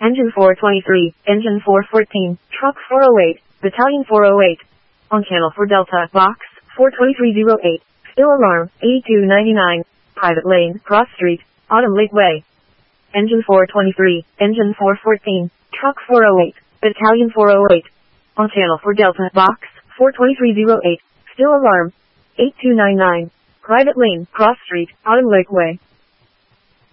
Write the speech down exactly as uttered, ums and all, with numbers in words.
Engine four twenty-three, Engine four fourteen, Truck four oh eight, Battalion four oh eight. On channel for Delta, Box, four twenty-three oh eight, Still alarm, eighty-two ninety-nine, Private lane, Cross Street, Autumn Lake Way. Engine four twenty-three, Engine four fourteen, Truck four oh eight, Battalion four oh eight. On channel for Delta, Box, four twenty-three oh eight, Still alarm, eighty-two ninety-nine, Private lane, Cross Street, Autumn Lake Way.